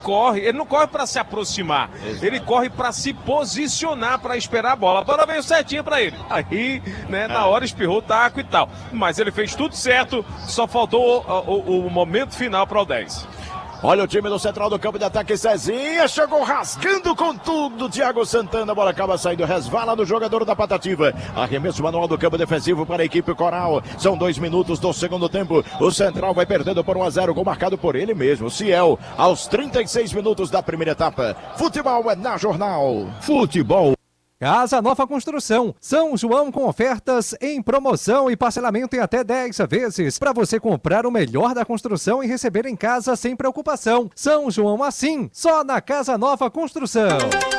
Ele não corre para se aproximar, ele corre para se posicionar, para esperar a bola. A bola veio certinha para ele. Aí, né, na hora espirrou o taco e tal. Mas ele fez tudo certo, só faltou o momento final para o 10. Olha o time do central do campo de ataque, Cezinha, chegou rasgando com tudo, Thiago Santana, a bola acaba saindo, resvala do jogador da Patativa, arremesso manual do campo defensivo para a equipe Coral, são 2 minutos do segundo tempo, o central vai perdendo por 1-0, gol marcado por ele mesmo, Ciel, aos 36 minutos da primeira etapa. Futebol é na Jornal. Futebol. Casa Nova Construção, São João com ofertas em promoção e parcelamento em até 10 vezes, para você comprar o melhor da construção e receber em casa sem preocupação. São João assim, só na Casa Nova Construção.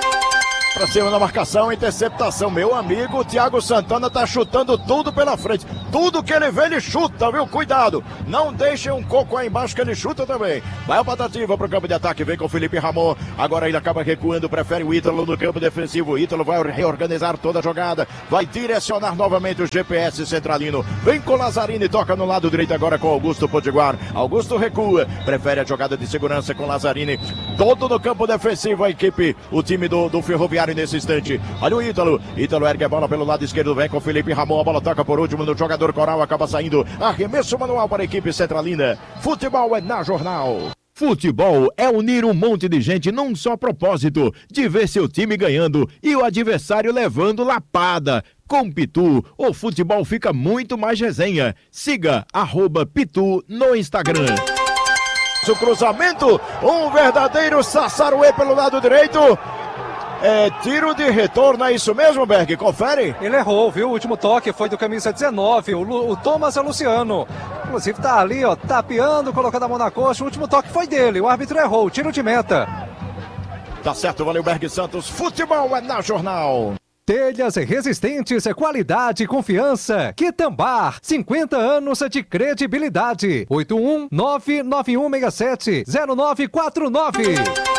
Pra cima da marcação, interceptação, meu amigo, o Thiago Santana tá chutando tudo pela frente, tudo que ele vê ele chuta, viu, cuidado, não deixem um coco aí embaixo que ele chuta também, vai a Patativa pro campo de ataque, vem com o Felipe Ramon, agora ele acaba recuando, prefere o Ítalo no campo defensivo, o Ítalo vai reorganizar toda a jogada, vai direcionar novamente o GPS centralino, vem com o Lazzarini, toca no lado direito agora com Augusto Potiguar, Augusto recua, prefere a jogada de segurança com Lazzarini, todo no campo defensivo a equipe, o time do Ferroviário nesse instante, olha o Ítalo ergue a bola pelo lado esquerdo, vem com o Felipe Ramon, a bola toca por último no jogador Coral, acaba saindo, arremesso manual para a equipe centralina, futebol é na Jornal. Futebol é unir um monte de gente num só propósito, de ver seu time ganhando e o adversário levando lapada. Com Pitu, o futebol fica muito mais resenha. Siga @Pitu no Instagram. O cruzamento, um verdadeiro Sassaruê pelo lado direito. É tiro de retorno, é isso mesmo, Berg? Confere. Ele errou, viu? O último toque foi do camisa 19, o Thomas Luciano. Inclusive tá ali, ó, tapeando, colocando a mão na coxa. O último toque foi dele, o árbitro errou, tiro de meta. Tá certo, valeu, Berg Santos. Futebol é na Jornal. Telhas resistentes, qualidade e confiança. Quitambar, 50 anos de credibilidade. 81991670949.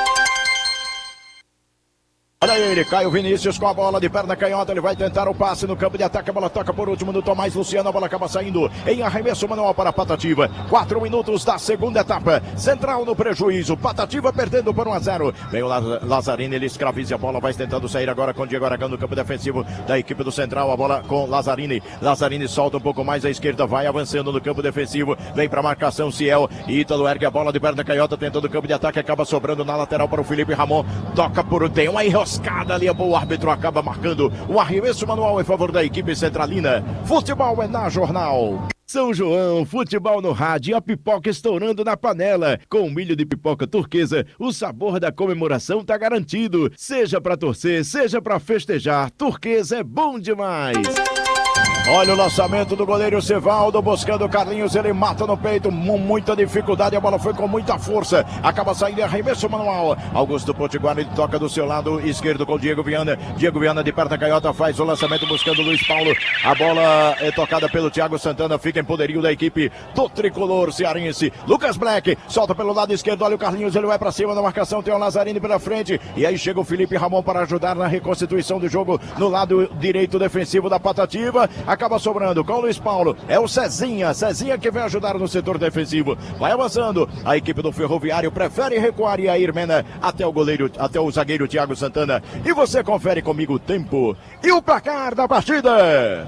Olha ele, Caio Vinícius com a bola de perna canhota, ele vai tentar o passe no campo de ataque, a bola toca por último no Tomás Luciano, a bola acaba saindo em arremesso manual para a Patativa, 4 minutos da segunda etapa, central no prejuízo, Patativa perdendo por 1-0, vem o Lazzarini, ele escraviza a bola, vai tentando sair agora com o Diego Aragão no campo defensivo da equipe do central, a bola com Lazzarini solta um pouco mais à esquerda, vai avançando no campo defensivo, vem para a marcação Ciel, Ítalo ergue a bola de perna canhota, tentando o campo de ataque, acaba sobrando na lateral para o Felipe Ramon, toca por tem uma enroscada ali, o árbitro acaba marcando o arremesso manual em favor da equipe centralina. Futebol é na Jornal. São João, futebol no rádio, a pipoca estourando na panela. Com milho de pipoca turquesa, o sabor da comemoração tá garantido. Seja pra torcer, seja pra festejar, turquesa é bom demais. Olha o lançamento do goleiro Sevaldo, buscando o Carlinhos, ele mata no peito, muita dificuldade, a bola foi com muita força, acaba saindo em arremesso manual, Augusto Potiguar, ele toca do seu lado esquerdo com o Diego Viana de perna canhota faz o lançamento buscando o Luiz Paulo, a bola é tocada pelo Thiago Santana, fica em poderio da equipe do tricolor cearense, Lucas Black, solta pelo lado esquerdo, olha o Carlinhos, ele vai pra cima da marcação, tem o Lazzarini pela frente, e aí chega o Felipe Ramon para ajudar na reconstituição do jogo no lado direito defensivo da Patativa, acaba sobrando com o Luiz Paulo, é o Cezinha que vem ajudar no setor defensivo, vai avançando, a equipe do Ferroviário prefere recuar e aí Mena até o zagueiro Thiago Santana, e você confere comigo o tempo e o placar da partida.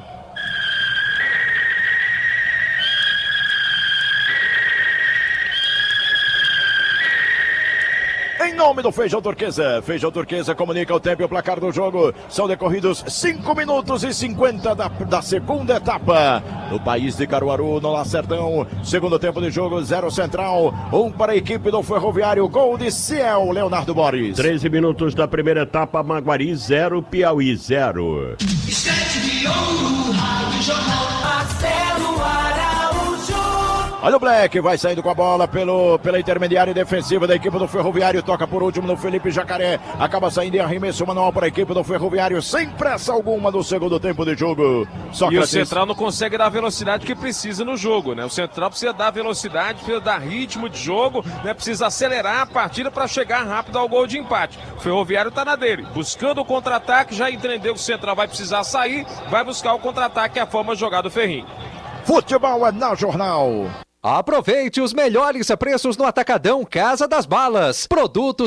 Em nome do Feijão Turquesa comunica o tempo e o placar do jogo. São decorridos 5 minutos e 50 da segunda etapa. No país de Caruaru, no Lacerdão. Segundo tempo de jogo, 0 Central, 1 para a equipe do Ferroviário. Gol de Ciel, Leonardo Borges. 13 minutos da primeira etapa, Maguari 0, Piauí 0. Estante de ouro, Rádio Jornal, Marcelo Araújo. Olha o Black, vai saindo com a bola pela intermediária defensiva da equipe do Ferroviário, toca por último no Felipe Jacaré, acaba saindo em arremesso manual para a equipe do Ferroviário, sem pressa alguma no segundo tempo de jogo. E o Central não consegue dar a velocidade que precisa no jogo, né? O Central precisa dar velocidade, precisa dar ritmo de jogo, né? Precisa acelerar a partida para chegar rápido ao gol de empate. O Ferroviário tá na dele, buscando o contra-ataque, já entendeu que o Central vai precisar sair, vai buscar o contra-ataque, é a forma de jogar do Ferrinho. Futebol é na Jornal. Aproveite os melhores preços no Atacadão Casa das Balas. Produtos